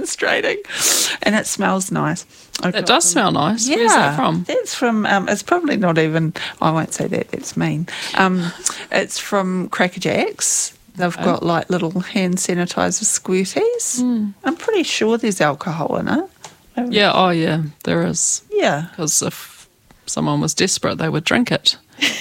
demonstrating. And it smells nice. It does smell nice. Yeah, Where's that from? That's from, it's probably not even, I won't say that, that's mean. It's from Cracker Jacks. They've got like little hand sanitizer squirties. I'm pretty sure there's alcohol in it. Yeah, oh yeah, there is. Yeah. Because if someone was desperate, they would drink it.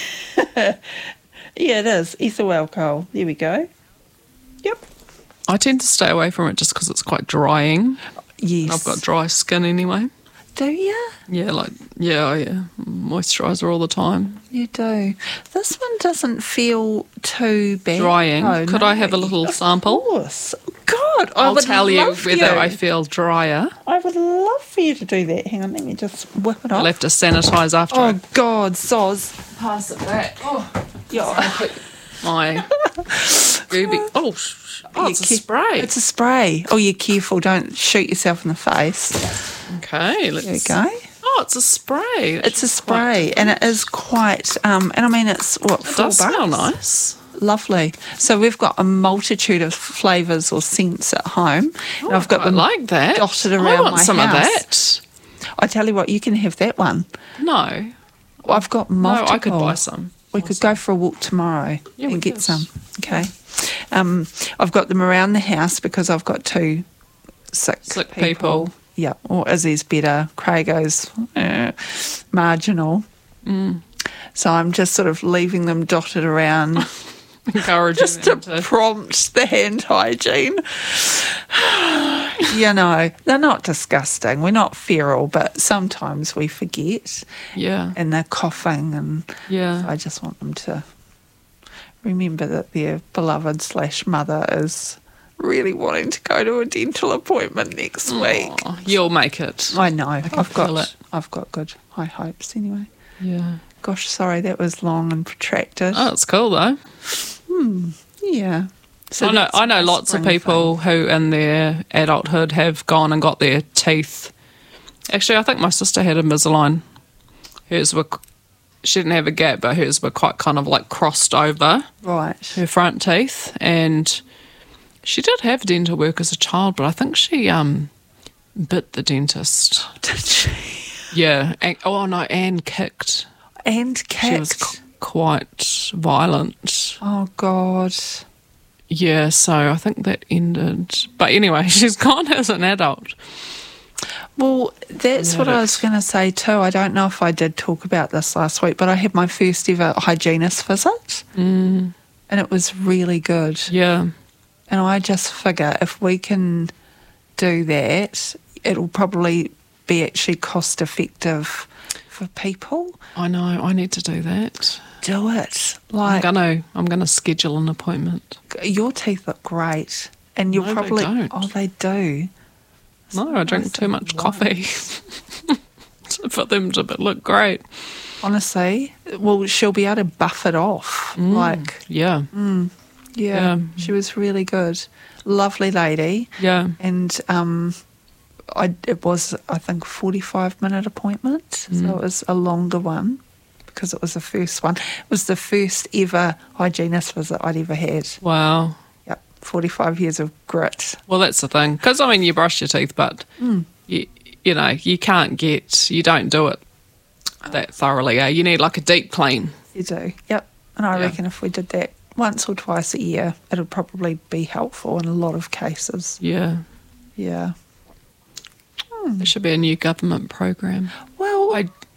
Yeah, it is. Ethyl alcohol. There we go. Yep. I tend to stay away from it just because it's quite drying. Yes. I've got dry skin anyway. Do you? Yeah, moisturiser all the time. You do. This one doesn't feel too bad. Drying. Oh, Could I have a little sample? Of course. God, I'll tell you whether I feel drier. I would love for you to do that. Hang on, let me just whip it off. I'll have to sanitise after. Oh, God, soz. Pass it back. Oh, Yeah. my ruby. Oh, it's a spray. It's a spray. Oh, you're careful. Don't shoot yourself in the face. Okay, let's. There we go. Oh, it's a spray. It's a spray, and it is quite. And I mean, it's what? It does smell nice. Lovely. So we've got a multitude of flavours or scents at home. Oh, and I've got them like that. dotted around I want my some house. of that. I tell you what, you can have that one. No. Well, I've got multiple. No, I could buy some. We could go for a walk tomorrow we and get could. some. Okay. I've got them around the house because I've got two sick people. Yeah. Or Izzy's better. Crago's marginal. So I'm just sort of leaving them dotted around. Encouraging Just to them to. prompt the hand hygiene. You know, they're not disgusting. We're not feral, but sometimes we forget Yeah. and they're coughing, and Yeah. I just want them to remember that their beloved / mother is really wanting to go to a dental appointment next week. Oh, you'll make it. I know. can feel it. I've got good high hopes anyway. Yeah. Gosh, sorry, that was long and protracted. Oh, it's cool though. Yeah. So I know. that's I know my lots of spring people who, in their adulthood, have gone and got their teeth. Actually, I think my sister had Invisalign. Hers were. She didn't have a gap, but hers were quite kind of like crossed over thing. Right. her front teeth, and she did have dental work as a child, but I think she bit the dentist. Did she? Yeah. And kicked. And She was kicked. quite violent. Oh, God. Yeah, so I think that ended. But anyway, she's gone as an adult. Well, that's what I was going to say too. I don't know if I did talk about this last week, but I had my first ever hygienist visit. And it was really good. Yeah. And I just figure if we can do that, it'll probably be actually cost effective for people. I know. I need to do that. Do it. Like, I'm gonna schedule an appointment. your teeth look great. And you'll No, they probably. don't. Oh, they do. No, I drink too much coffee for them to look great. Honestly, well, she'll be able to buff it off. Like, Yeah. yeah, Yeah. she was really good. Lovely lady. Yeah. And it was, I think, a 45-minute appointment. So it was a longer one because it was the first one. It was the first ever hygienist visit I'd ever had. Wow. Yep, 45 years of grit. Well, that's the thing. Because, I mean, you brush your teeth, but, you know, you don't do it that thoroughly. You need like a deep clean. You do. Yep. And I Yeah. reckon if we did that once or twice a year, it'll probably be helpful in a lot of cases. Yeah. Yeah. There should be a new government program. Well,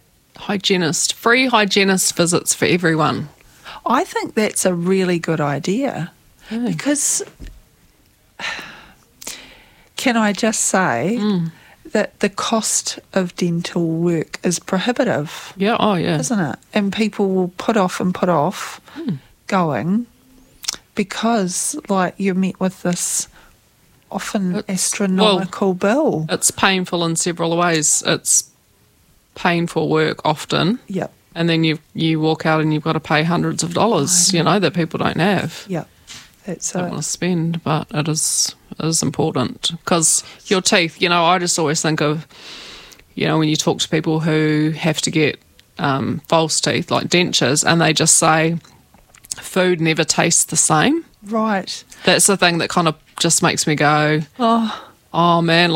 Free hygienist visits for everyone. I think that's a really good idea. Yeah. Because, can I just say that the cost of dental work is prohibitive, Yeah, oh yeah. isn't it? And people will put off going because, like, you're met with this often astronomical bill. It's painful in several ways. It's painful work often, Yep, and then you walk out and you've got to pay hundreds of dollars, that people don't have. yep. That's Don't it. want to spend, but it is important because your teeth. I just always think of, when you talk to people who have to get false teeth like dentures, and they just say food never tastes the same. Right. That's the thing that kind of just makes me go, Oh, oh man,